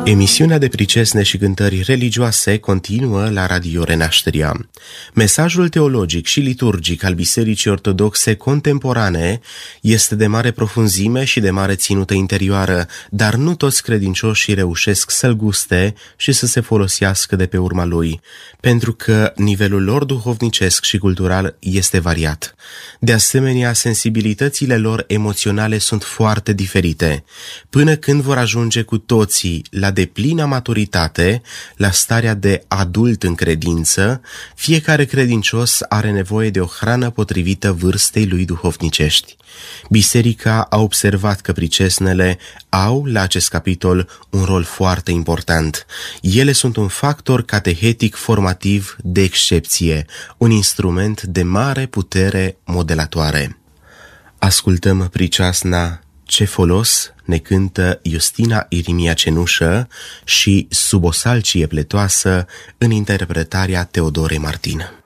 Emisiunea de pricesne și cântări religioase continuă la Radio Renașterea. Mesajul teologic și liturgic al Bisericii Ortodoxe contemporane este de mare profunzime și de mare ținută interioară, dar nu toți credincioșii reușesc să-l guste și să se folosească de pe urma lui, pentru că nivelul lor duhovnicesc și cultural este variat. De asemenea, sensibilitățile lor emoționale sunt foarte diferite, până când vor ajunge cu toții la deplină maturitate, la starea de adult în credință, fiecare credincios are nevoie de o hrană potrivită vârstei lui duhovnicești. Biserica a observat că pricesnele au, la acest capitol, un rol foarte important. Ele sunt un factor catehetic formativ de excepție, un instrument de mare putere modelatoare. Ascultăm priceasna Ce folos ne cântă Justina Irimia Cenușă și Sub o salcie pletoasă în interpretarea Teodore Martin.